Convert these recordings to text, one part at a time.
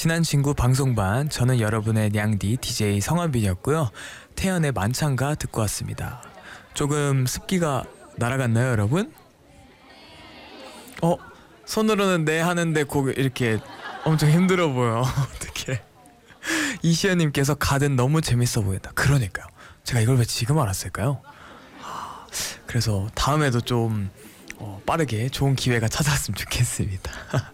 친한 친구 방송반, 저는 여러분의 냥디 DJ 성한빈이었고요. 태연의 만찬가 듣고 왔습니다. 조금 습기가 날아갔나요, 여러분? 손으로는 네 하는데 곡 이렇게 엄청 힘들어 보여. 어떡해. 이시연님께서 가든 너무 재밌어 보인다. 그러니까요. 제가 이걸 왜 지금 알았을까요? 그래서 다음에도 좀 빠르게 좋은 기회가 찾아왔으면 좋겠습니다.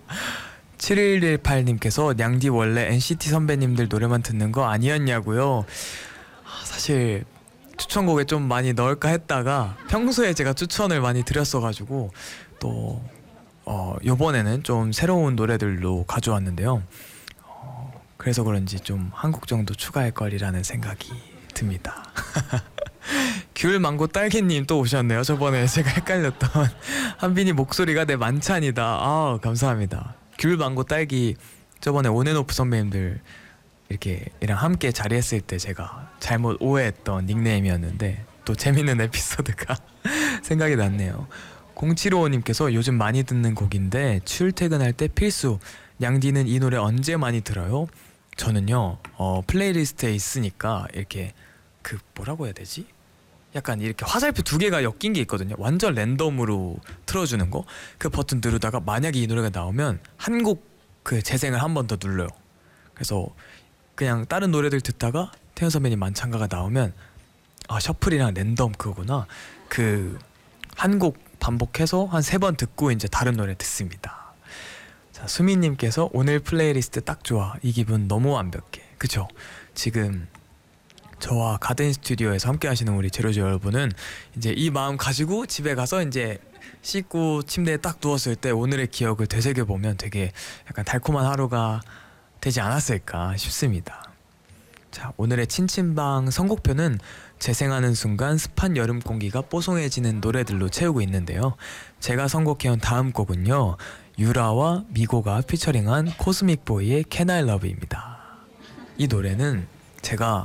7118님께서 냥디 원래 NCT 선배님들 노래만 듣는 거 아니었냐고요? 사실 추천곡에 좀 많이 넣을까 했다가 평소에 제가 추천을 많이 드렸어가지고 또 요번에는 좀 새로운 노래들로 가져왔는데요. 그래서 그런지 좀 한 곡 정도 추가할 거리라는 생각이 듭니다. 귤 망고 딸기님 또 오셨네요. 저번에 제가 헷갈렸던 한빈이 목소리가 내 만찬이다. 감사합니다. 귤 망고 딸기 저번에 온앤오프 선배님들 이랑 함께 자리했을 때 제가 잘못 오해했던 닉네임이었는데 또 재밌는 에피소드가 생각이 났네요. 0755님께서 요즘 많이 듣는 곡인데 출퇴근할 때 필수. 냥디는 이 노래 언제 많이 들어요? 저는요 플레이리스트에 있으니까 이렇게 뭐라고 해야 되지? 약간 이렇게 화살표 두 개가 엮인 게 있거든요. 완전 랜덤으로 틀어주는 거. 그 버튼 누르다가 만약에 이 노래가 나오면 한 곡 재생을 한 번 더 눌러요. 그래서 그냥 다른 노래들 듣다가 태연 선배님 만찬가가 나오면 셔플이랑 랜덤 그거구나. 한 곡 반복해서 한 3번 듣고 이제 다른 노래 듣습니다. 자, 수미님께서 오늘 플레이리스트 딱 좋아. 이 기분 너무 완벽해. 그쵸? 지금 저와 가든 스튜디오에서 함께 하시는 우리 제로즈 여러분은 이제 이 마음 가지고 집에 가서 이제 씻고 침대에 딱 누웠을 때 오늘의 기억을 되새겨보면 되게 약간 달콤한 하루가 되지 않았을까 싶습니다. 자, 오늘의 친친방 선곡표는 재생하는 순간 습한 여름 공기가 뽀송해지는 노래들로 채우고 있는데요. 제가 선곡해온 다음 곡은요, 유라와 미고가 피처링한 코스믹보이의 Can I Love입니다. 이 노래는 제가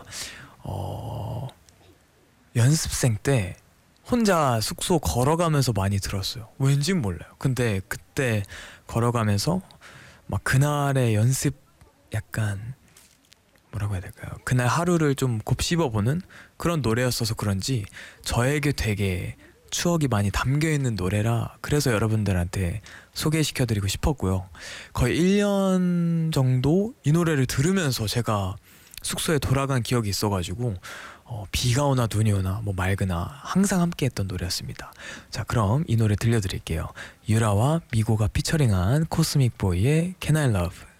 연습생 때 혼자 숙소 걸어가면서 많이 들었어요. 왠진 몰라요. 근데 그때 걸어가면서 막 그날의 연습 약간 뭐라고 해야 될까요? 그날 하루를 좀 곱씹어보는 그런 노래였어서 그런지 저에게 되게 추억이 많이 담겨있는 노래라 그래서 여러분들한테 소개시켜드리고 싶었고요. 거의 1년 정도 이 노래를 들으면서 제가 숙소에 돌아간 기억이 있어가지고 비가 오나 눈이 오나 뭐 맑으나 항상 함께했던 노래였습니다. 자, 그럼 이 노래 들려드릴게요. 유라와 미고가 피처링한 코스믹보이의 Can I Love.